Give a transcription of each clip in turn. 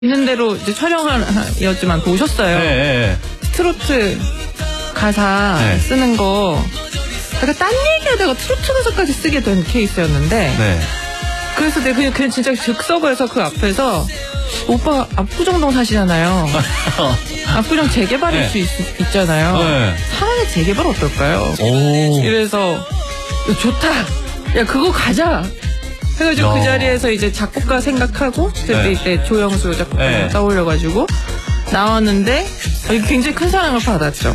있는 대로 이제 촬영이었지만 보셨어요. 네. 트로트 가사 네. 쓰는 거. 약간 딴 얘기하다가 트로트 가사까지 쓰게 된 케이스였는데. 네. 그래서 내가 그냥 진짜 즉석에서 그 앞에서 오빠 압구정동 사시잖아요. 압구정 재개발일 네. 수 있잖아요. 네. 사랑의 재개발 어떨까요? 오. 이래서 좋다. 야 그거 가자. 해가지고 야. 그 자리에서 이제 작곡가 생각하고 그때 네. 이때 조영수 작곡가 네. 떠올려가지고 나왔는데 굉장히 큰 사랑을 받았죠.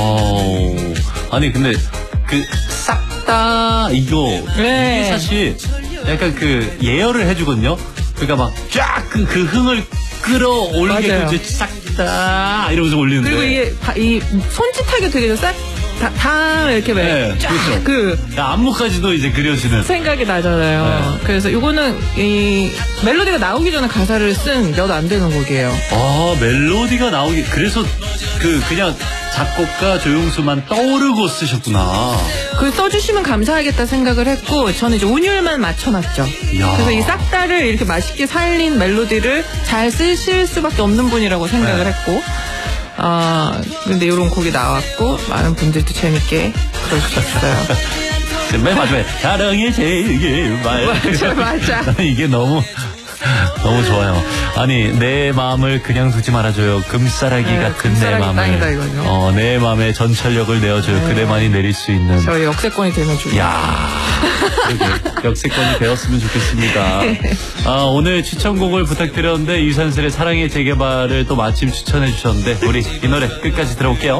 아니 근데 그 싹 다 이거 네. 이게 사실 약간 그 예열을 해주거든요. 그러니까 막 쫙 그 흥을 끌어올리게 맞아요. 이제 싹 다 이러면서 올리는데. 그리고 이게 이 손짓하게 되게 다 이렇게 네, 쫙 그렇죠. 그 안무까지도 이제 그려지는. 생각이 나잖아요. 네. 그래서 이거는 이 멜로디가 나오기 전에 가사를 쓴 몇 안 되는 곡이에요. 멜로디가 나오기 그래서 그냥 작곡가 조용수만 떠오르고 쓰셨구나. 그 써주시면 감사하겠다 생각을 했고 저는 이제 온율만 맞춰놨죠. 이야. 그래서 이 싹다를 이렇게 맛있게 살린 멜로디를 잘 쓰실 수밖에 없는 분이라고 생각을 네. 했고 근데 이런 곡이 나왔고 많은 분들도 재밌게 들어주셨어요. 맨 마지막에 사랑의 재개발. 맞아. 이게 너무 좋아요. 아니 내 마음을 그냥 두지 말아줘요. 금싸라기 네, 같은 내 금싸라기 마음을. 땅이다, 이거죠. 내 마음에 전철력을 내어줘요. 네. 그대만이 내릴 수 있는. 저희 역세권이 되면 좋겠어요. 야, 역세권이 되었으면 좋겠습니다. 오늘 추천곡을 부탁드렸는데 유산슬의 사랑의 재개발을 또 마침 추천해 주셨는데 우리 이 노래 끝까지 들어볼게요.